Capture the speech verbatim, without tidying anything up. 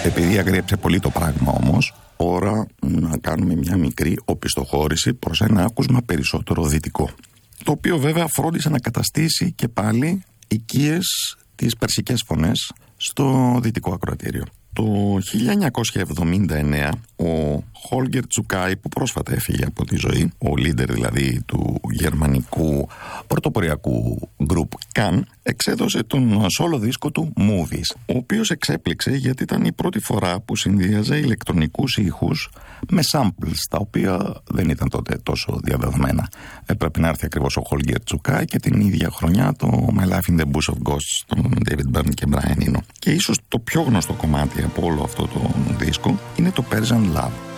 Επειδή αγριέψε πολύ το πράγμα όμως, ώρα να κάνουμε μια μικρή οπισθοχώρηση προς ένα άκουσμα περισσότερο δυτικό. Το οποίο βέβαια φρόντισε να καταστήσει και πάλι οικίες τις περσικές φωνές στο δυτικό ακροατήριο. Το χίλια εννιακόσια εβδομήντα εννέα ο Χόλγκερ Τσουκάι, που πρόσφατα έφυγε από τη ζωή, ο leader δηλαδή του γερμανικού πρωτοποριακού group Can, εξέδωσε τον solo δίσκο του Movies, ο οποίος εξέπληξε γιατί ήταν η πρώτη φορά που συνδύαζε ηλεκτρονικούς ήχους με samples, τα οποία δεν ήταν τότε τόσο διαδεδομένα. Έπρεπε να έρθει ακριβώς ο Χόλγκερ Τσουκάι και την ίδια χρονιά το My Life in the Bush of Ghosts των David Byrne και Brian Eno. Και ίσως το πιο γνωστό κομμάτι από όλο αυτό το δίσκο είναι το Persian Love.